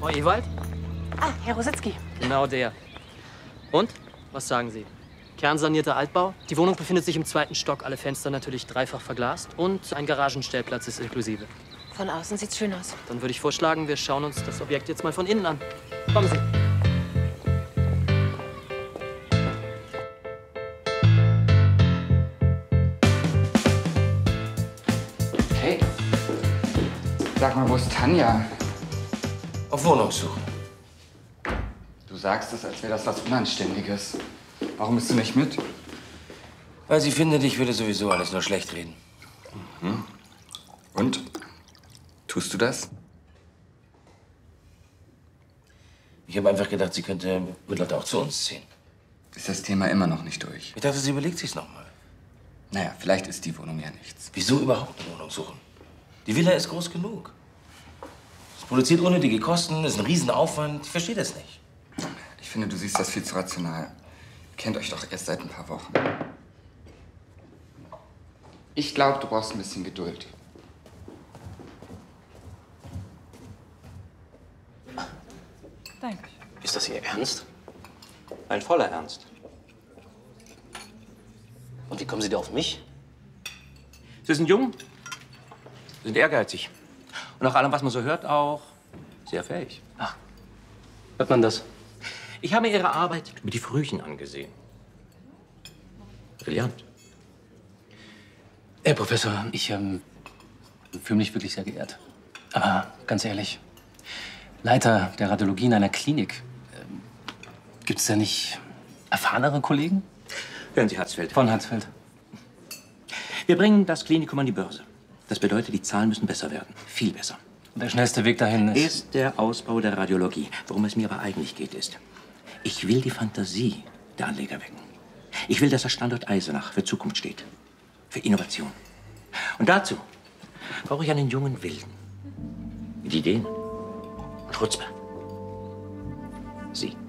Frau Ewald? Ah, Herr Rositzky. Genau der. Und? Was sagen Sie? Kernsanierter Altbau. Die Wohnung befindet sich im 2. Stock. Alle Fenster natürlich dreifach verglast. Und ein Garagenstellplatz ist inklusive. Von außen sieht's schön aus. Dann würde ich vorschlagen, wir schauen uns das Objekt jetzt mal von innen an. Kommen Sie. Hey, sag mal, wo ist Tanja? Auf Wohnungssuche. Du sagst es, als wäre das was Unanständiges. Warum bist du nicht mit? Weil sie findet, ich würde sowieso alles nur schlecht reden. Mhm. Und? Tust du das? Ich habe einfach gedacht, sie könnte mit Lotte auch zu uns ziehen. Ist das Thema immer noch nicht durch? Ich dachte, sie überlegt sich's noch mal. Naja, vielleicht ist die Wohnung ja nichts. Wieso überhaupt eine Wohnung suchen? Die Villa ist groß genug. Es produziert unnötige Kosten, ist ein Riesenaufwand. Ich verstehe das nicht. Ich finde, du siehst das viel zu rational. Ihr kennt euch doch erst seit ein paar Wochen. Ich glaube, du brauchst ein bisschen Geduld. Danke. Ist das Ihr Ernst? Ein voller Ernst. Und wie kommen Sie da auf mich? Sie sind jung, Sie sind ehrgeizig. Und nach allem, was man so hört, auch sehr fähig. Ach, hört man das? Ich habe mir Ihre Arbeit über die Frühchen angesehen. Brillant. Herr Professor, ich fühle mich wirklich sehr geehrt. Aber ganz ehrlich, Leiter der Radiologie in einer Klinik, gibt es da nicht erfahrenere Kollegen? Hören Sie, Hatzfeld. Von Hatzfeld. Wir bringen das Klinikum an die Börse. Das bedeutet, die Zahlen müssen besser werden. Viel besser. Der schnellste Weg dahin ist der Ausbau der Radiologie. Worum es mir aber eigentlich geht, ist, ich will die Fantasie der Anleger wecken. Ich will, dass der Standort Eisenach für Zukunft steht. Für Innovation. Und dazu brauche ich einen jungen Wilden. Mit Ideen und Chutzpe. Sie.